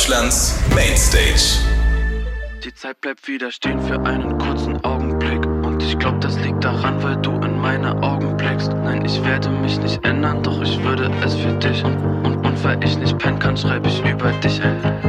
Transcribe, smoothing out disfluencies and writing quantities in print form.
Deutschlands Mainstage. Die Zeit bleibt wieder stehen für einen kurzen Augenblick. Und ich glaub, das liegt daran, weil du in meine Augen blickst. Nein, ich werde mich nicht ändern, doch ich würde es für dich. Und weil ich nicht pennen kann, schreib ich über dich ein